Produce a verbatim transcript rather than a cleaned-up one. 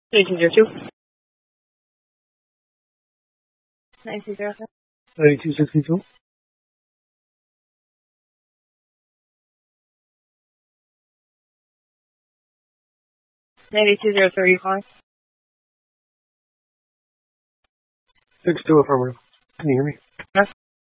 Three two zero two. Nine two zero seven. Thirty-two sixty-two. Ninety two zero thirty five. Six two affirmative. Can you hear me? Yes.